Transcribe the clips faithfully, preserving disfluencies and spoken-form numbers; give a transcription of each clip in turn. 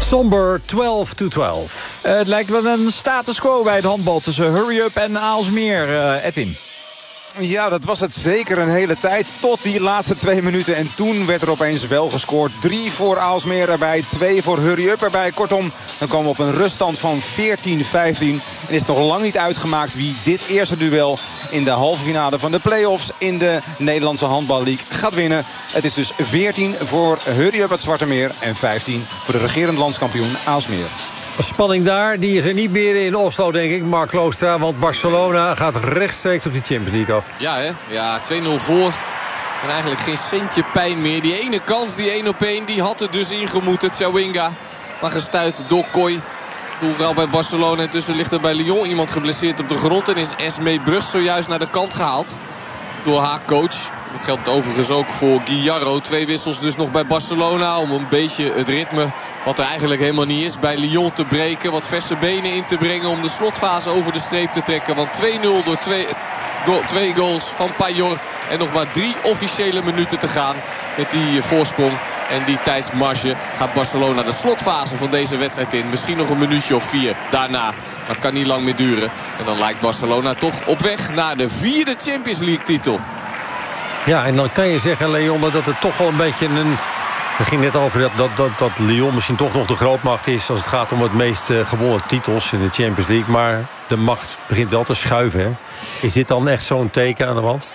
Somber twaalf to twaalf. Uh, het lijkt wel een status quo bij het handbal tussen Hurry Up en Aalsmeer, uh, Edwin. Ja, dat was het zeker een hele tijd. Tot die laatste twee minuten. En toen werd er opeens wel gescoord. Drie voor Aalsmeer erbij. Twee voor Hurry Up erbij. Kortom, dan komen we op een ruststand van veertien vijftien. En is nog lang niet uitgemaakt wie dit eerste duel in de halve finale van de play-offs in de Nederlandse Handbal League gaat winnen. Het is dus veertien voor Hurry Up uit Zwarte Meer en vijftien voor de regerend landskampioen Aalsmeer. Spanning daar, die is er niet meer in Oslo, denk ik, Mark Kloostra. Want Barcelona gaat rechtstreeks op die Champions League af. Ja, hè? Ja, twee nul voor. En eigenlijk geen centje pijn meer. Die ene kans, die één op één, die had er dus ingemoeten. Chawinga, maar gestuit door Kooi. Doelvrouw bij Barcelona. Intussen ligt er bij Lyon iemand geblesseerd op de grond. En is Esmee Brug zojuist naar de kant gehaald door haar coach. Dat geldt overigens ook voor Guillarro. Twee wissels dus nog bij Barcelona. Om een beetje het ritme, wat er eigenlijk helemaal niet is, bij Lyon te breken. Wat verse benen in te brengen om de slotfase over de streep te trekken. Want twee nul door twee, go, twee goals van Payol. En nog maar drie officiële minuten te gaan met die voorsprong. En die tijdsmarge gaat Barcelona de slotfase van deze wedstrijd in. Misschien nog een minuutje of vier daarna. Maar het kan niet lang meer duren. En dan lijkt Barcelona toch op weg naar de vierde Champions League titel. Ja, en dan kan je zeggen, Leon, dat het toch wel een beetje een... Het ging net over dat, dat, dat, dat Lyon misschien toch nog de grootmacht is als het gaat om het meest uh, gewonnen titels in de Champions League. Maar de macht begint wel te schuiven, hè? Is dit dan echt zo'n teken aan de wand?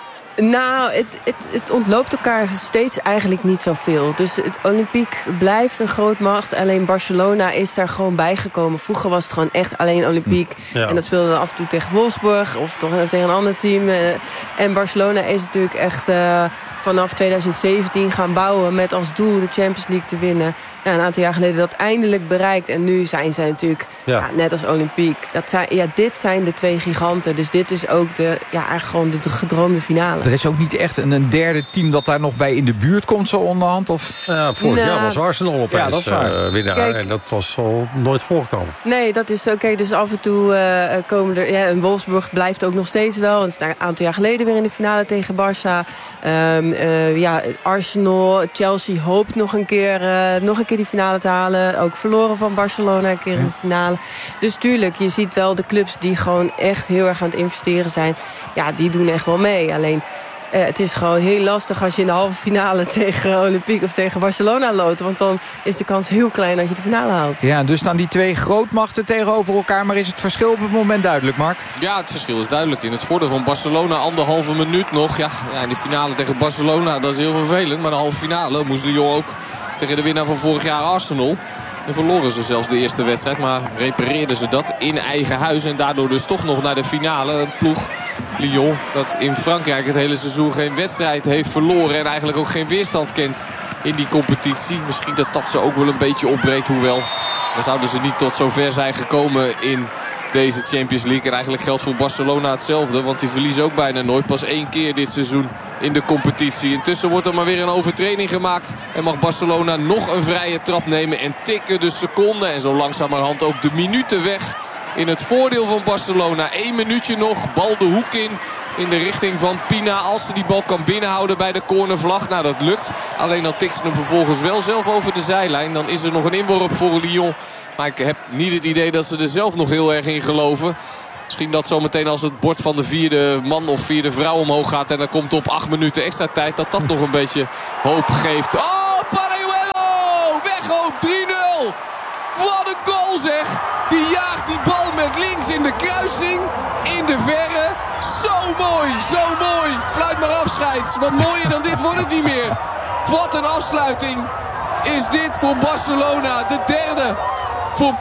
Nou, het, het, het ontloopt elkaar steeds eigenlijk niet zoveel. Dus het Olympique blijft een grootmacht. Alleen Barcelona is daar gewoon bijgekomen. Vroeger was het gewoon echt alleen Olympique. Ja. En dat speelde dan af en toe tegen Wolfsburg of toch tegen een ander team. En Barcelona is natuurlijk echt uh, vanaf twintig zeventien gaan bouwen met als doel de Champions League te winnen. Ja, een aantal jaar geleden dat eindelijk bereikt. En nu zijn zij natuurlijk, ja. Ja, net als Olympique. Dat zijn, ja, dit zijn de twee giganten. Dus dit is ook de, ja, eigenlijk gewoon de, de gedroomde finale. Er is ook niet echt een, een derde team dat daar nog bij in de buurt komt zo onderhand? Of? Ja, vorig nou, jaar was Arsenal opeens ja, uh, winnaar. Kijk, en dat was al nooit voorgekomen. Nee, dat is oké. Okay, dus af en toe uh, komen er... Ja, en Wolfsburg blijft ook nog steeds wel. Het is een aantal jaar geleden weer in de finale tegen Barça. Um, uh, ja, Arsenal, Chelsea hoopt nog een keer... Uh, nog een keer die finale te halen. Ook verloren van Barcelona een keer in de finale. Dus tuurlijk, je ziet wel de clubs die gewoon echt heel erg aan het investeren zijn. Ja, die doen echt wel mee. Alleen... Uh, het is gewoon heel lastig als je in de halve finale tegen Olympique of tegen Barcelona loopt. Want dan is de kans heel klein dat je de finale haalt. Ja, dus staan die twee grootmachten tegenover elkaar. Maar is het verschil op het moment duidelijk, Mark? Ja, het verschil is duidelijk. In het voordeel van Barcelona anderhalve minuut nog. Ja, ja, in de finale tegen Barcelona, dat is heel vervelend. Maar de halve finale moest Lyon ook tegen de winnaar van vorig jaar Arsenal. En verloren ze zelfs de eerste wedstrijd. Maar repareerden ze dat in eigen huis. En daardoor dus toch nog naar de finale. Een ploeg, Lyon, dat in Frankrijk het hele seizoen geen wedstrijd heeft verloren. En eigenlijk ook geen weerstand kent in die competitie. Misschien dat dat ze ook wel een beetje opbreekt. Hoewel, dan zouden ze niet tot zover zijn gekomen in deze Champions League. En eigenlijk geldt voor Barcelona hetzelfde. Want die verliezen ook bijna nooit. Pas één keer dit seizoen in de competitie. Intussen wordt er maar weer een overtreding gemaakt. En mag Barcelona nog een vrije trap nemen. En tikken de seconden. En zo langzamerhand ook de minuten weg. In het voordeel van Barcelona. Eén minuutje nog. Bal de hoek in. In de richting van Pina. Als ze die bal kan binnenhouden bij de cornervlag. Nou, dat lukt. Alleen dan tikt ze hem vervolgens wel zelf over de zijlijn. Dan is er nog een inworp voor Lyon. Maar ik heb niet het idee dat ze er zelf nog heel erg in geloven. Misschien dat zometeen als het bord van de vierde man of vierde vrouw omhoog gaat. En dan komt op acht minuten extra tijd. Dat dat nog een beetje hoop geeft. Oh, Parayuelo! Weghoop, drie nul! Wat een goal zeg! Die jaagt die bal met links in de kruising. In de verre. Zo mooi, zo mooi. Fluit maar af, scheids. Wat mooier dan dit wordt het niet meer. Wat een afsluiting is dit voor Barcelona. De derde voor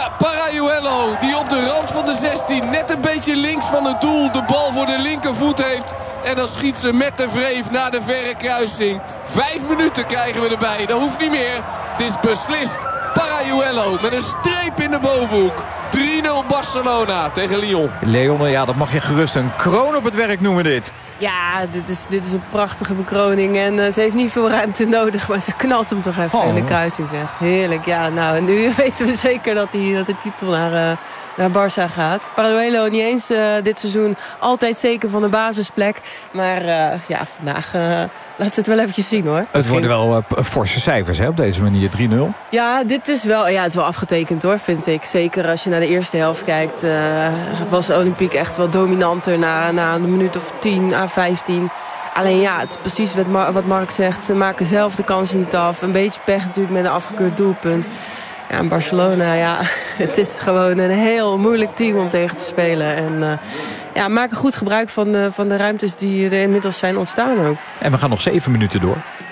Parayuelo. Die op de rand van de zestien net een beetje links van het doel de bal voor de linkervoet heeft. En dan schiet ze met de wreef naar de verre kruising. Vijf minuten krijgen we erbij. Dat hoeft niet meer. Het is beslist. Parayuelo met een streep in de bovenhoek. drie nul Barcelona tegen Lyon. Leon, ja, dat mag je gerust een kroon op het werk noemen dit. Ja, dit is, dit is een prachtige bekroning. En uh, ze heeft niet veel ruimte nodig, maar ze knalt hem toch even oh. in de kruising, zeg. Heerlijk, ja. Nou, en nu weten we zeker dat, die, dat de titel naar, uh, naar Barça gaat. Parayuelo niet eens uh, dit seizoen altijd zeker van de basisplek. Maar uh, ja, vandaag uh, laten we het wel eventjes zien, hoor. Het worden wel uh, forse cijfers, hè, op deze manier. drie nul. Ja, dit is wel, ja, het is wel afgetekend, hoor, vind ik. Zeker als je naar de eerste helft kijkt. Uh, was Olympique echt wel dominanter na, na een minuut of tien à vijftien. Alleen ja, het is precies wat, Mar- wat Mark zegt. Ze maken zelf de kansen niet af. Een beetje pech natuurlijk met een afgekeurd doelpunt. Ja, en Barcelona, ja, het is gewoon een heel moeilijk team om tegen te spelen. En uh, ja, maken goed gebruik van de, van de ruimtes die er inmiddels zijn ontstaan ook. En we gaan nog zeven minuten door.